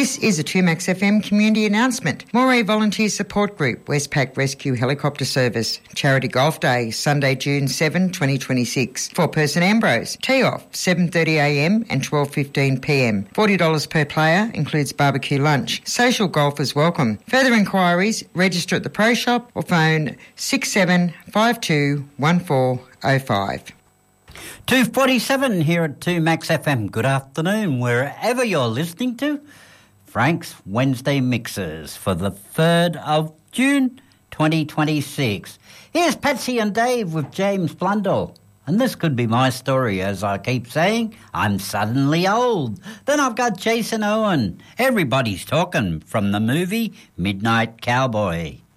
This is a 2Max FM community announcement. Moray Volunteer Support Group, Westpac Rescue Helicopter Service, Charity Golf Day, Sunday, June 7, 2026. Four-person Ambrose. Tee-off, 7:30am and 12:15pm. $40 per player, includes barbecue lunch. Social golfers welcome. Further inquiries, register at the Pro Shop or phone 67521405. 2:47 here at 2Max FM. Good afternoon, wherever you're listening to. Frank's Wednesday Mixers for the 3rd of June 2026. Here's Patsy and Dave with James Blundell. And this could be my story, as I keep saying. I'm suddenly old. Then I've got Jason Owen. Everybody's talking from the movie Midnight Cowboy.